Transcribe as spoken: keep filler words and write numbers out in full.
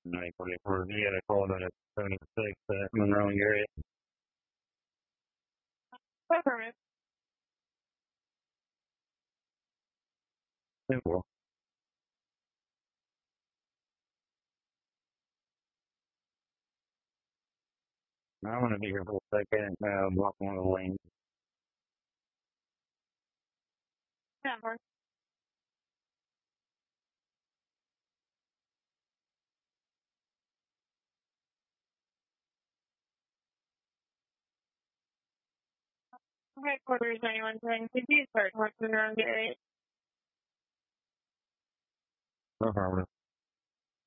nine forty-four, you got a call out at seventy-six at Monroe area. Perfect. Simple. I'm going to be here for a second, uh, block one of the lanes. Yeah, of course. Headquarters ninety-one ten, could you start working around the area? No problem.